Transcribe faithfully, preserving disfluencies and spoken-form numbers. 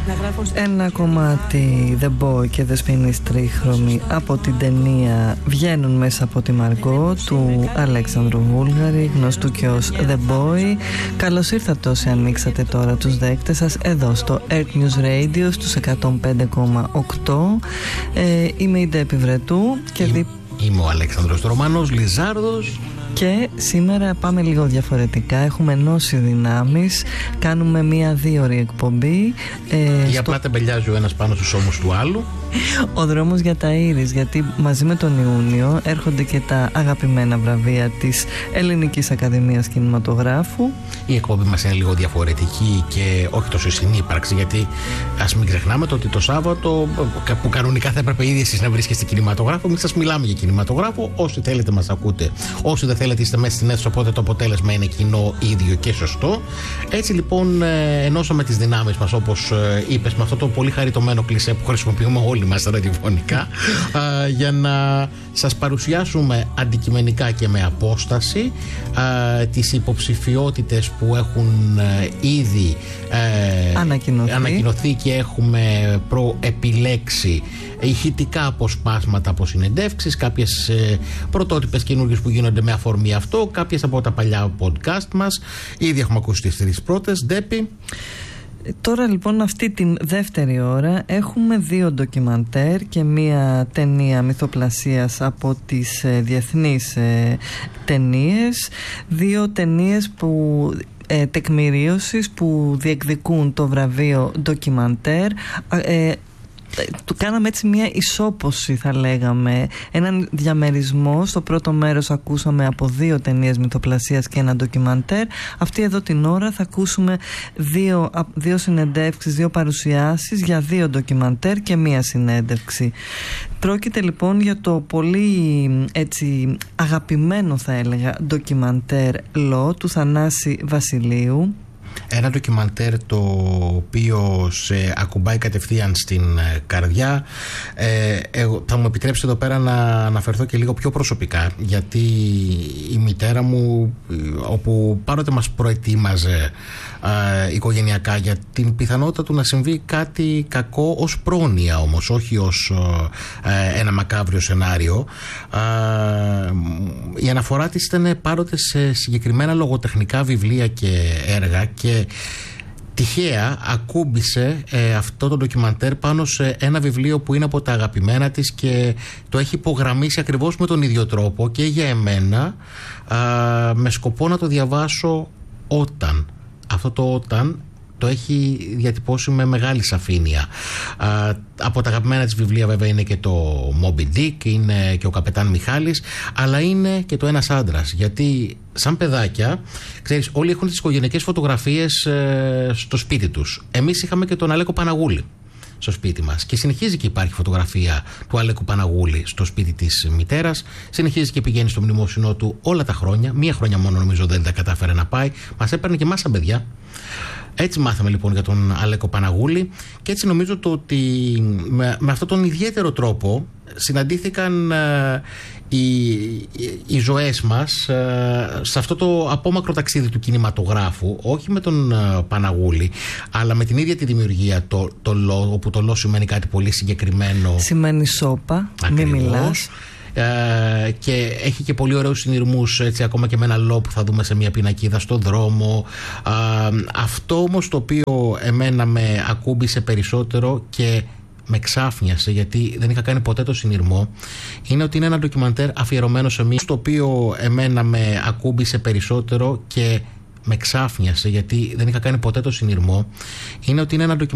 Ένα κομμάτι The Boy και Δεσποινής Τρίχρωμη από την ταινία βγαίνουν μέσα από τη Μαργκό του Αλέξανδρου Βούλγαρη, γνωστού και ως The Boy. Καλώς ήρθατε όσοι ανοίξατε τώρα τους δέκτες σας εδώ στο Earth News Radio στους εκατόν πέντε κόμμα οκτώ. ε, Είμαι η Ντέπη Βρετού και Είμαι, δι... είμαι ο Αλέξανδρος Ρωμάνος Λιζάρδος. Και σήμερα πάμε λίγο διαφορετικά. Έχουμε ενώσει δυνάμεις. Κάνουμε μία δύο ώρη εκπομπή. Ε, Για στο... απλά τεμπελιάζει ο ένας πάνω στους ώμους του άλλου. Ο δρόμος για τα Ήρης, γιατί μαζί με τον Ιούνιο έρχονται και τα αγαπημένα βραβεία της Ελληνικής Ακαδημίας Κινηματογράφου. Η εκπομπή μας είναι λίγο διαφορετική και όχι τόσο συνύπαρξη, γιατί ας μην ξεχνάμε το ότι το Σάββατο, που κανονικά θα έπρεπε ήδη εσείς να βρίσκεστε κινηματογράφο, εμείς σας μιλάμε για κινηματογράφο. Όσοι θέλετε μας ακούτε, όσοι δεν θέλετε είστε μέσα στην αίθουσα, οπότε το αποτέλεσμα είναι κοινό, ίδιο και σωστό. Έτσι λοιπόν ενώσαμε τις δυνάμεις μας, όπως είπες, με αυτό το πολύ χαριτωμένο κλισέ που χρησιμοποιούμε όλοι μας ραδιοφωνικά, για να σας παρουσιάσουμε αντικειμενικά και με απόσταση α, τις υποψηφιότητες που έχουν ήδη ε, ανακοινωθεί. ανακοινωθεί και έχουμε προεπιλέξει ηχητικά αποσπάσματα από συνεντεύξεις, κάποιες ε, πρωτότυπες καινούργιες που γίνονται με αφορμή αυτό, κάποιες από τα παλιά podcast μας. Ήδη έχουμε ακούσει τις τρεις πρώτες. Ντέπη. Τώρα λοιπόν αυτή την δεύτερη ώρα έχουμε δύο ντοκιμαντέρ και μία ταινία μυθοπλασίας από τις ε, διεθνείς ε, ταινίες. Δύο ταινίες που... Ε, τεκμηρίωσης που διεκδικούν το βραβείο ντοκιμαντέρ. ε, Του κάναμε έτσι μια ισόποση, θα λέγαμε, έναν διαμερισμό. Στο πρώτο μέρος ακούσαμε από δύο ταινίες μυθοπλασίας και ένα ντοκιμαντέρ. Αυτή εδώ την ώρα θα ακούσουμε δύο, δύο συνεντεύξεις, δύο παρουσιάσεις για δύο ντοκιμαντέρ και μία συνέντευξη. Πρόκειται λοιπόν για το πολύ έτσι αγαπημένο, θα έλεγα, ντοκιμαντέρ «Λο» του Θανάση Βασιλείου. Ένα ντοκιμαντέρ το οποίο σε ακουμπάει κατευθείαν στην καρδιά. Ε, εγώ, θα μου επιτρέψετε εδώ πέρα να αναφερθώ και λίγο πιο προσωπικά, γιατί η μητέρα μου, όπου πάντοτε μας προετοίμαζε ε, οικογενειακά για την πιθανότητα του να συμβεί κάτι κακό, ως πρόνοια όμως, όχι ως ε, ένα μακάβριο σενάριο, ε, η αναφορά της ήταν πάντοτε σε συγκεκριμένα λογοτεχνικά βιβλία και έργα, και τυχαία ακούμπησε ε, αυτό το ντοκιμαντέρ πάνω σε ένα βιβλίο που είναι από τα αγαπημένα της και το έχει υπογραμμίσει ακριβώς με τον ίδιο τρόπο και για εμένα, α, με σκοπό να το διαβάσω όταν. Αυτό το όταν το έχει διατυπώσει με μεγάλη σαφήνεια. Α, από τα αγαπημένα της βιβλία βέβαια είναι και το Moby Dick, είναι και ο Καπετάν Μιχάλης, αλλά είναι και το Ένας άντρας, γιατί σαν παιδάκια, ξέρεις, όλοι έχουν τις οικογενειακές φωτογραφίες ε, στο σπίτι τους. Εμείς είχαμε και τον Αλέκο Παναγούλη στο σπίτι μας και συνεχίζει και υπάρχει φωτογραφία του Αλέκου Παναγούλη στο σπίτι της μητέρας, συνεχίζει και πηγαίνει στο μνημόσυνό του όλα τα χρόνια. Μία χρονιά μόνο νομίζω δεν τα κατάφερε να πάει, μας έπαιρνε και εμάς σαν παιδιά. Έτσι μάθαμε λοιπόν για τον Αλέκο Παναγούλη και έτσι νομίζω το ότι με, με αυτόν τον ιδιαίτερο τρόπο συναντήθηκαν ε, οι, οι, οι ζωές μας ε, σε αυτό το απόμακρο ταξίδι του κινηματογράφου, όχι με τον ε, Παναγούλη, αλλά με την ίδια τη δημιουργία, το, το Λο, όπου το Λο σημαίνει κάτι πολύ συγκεκριμένο. Σημαίνει σώπα, μην μιλάς. Uh, και έχει και πολύ ωραίους συνειρμούς, έτσι, ακόμα και με ένα Λο που θα δούμε σε μια πινακίδα στο δρόμο. Uh, αυτό όμως το οποίο εμένα με ακούμπησε περισσότερο και με ξάφνιασε, γιατί δεν είχα κάνει ποτέ το συνειρμό, είναι ότι είναι ένα ντοκιμαντέρ αφιερωμένο σε μία, το οποίο εμένα με ακούμπησε περισσότερο και με ξάφνιασε, γιατί δεν είχα κάνει ποτέ το συνειρμό, είναι ότι είναι ένα ντοκιμαντέρ